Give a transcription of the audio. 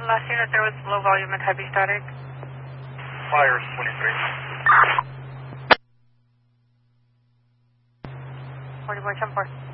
Last unit there was low volume and heavy static. Fires 23. 40 boy, 10-4.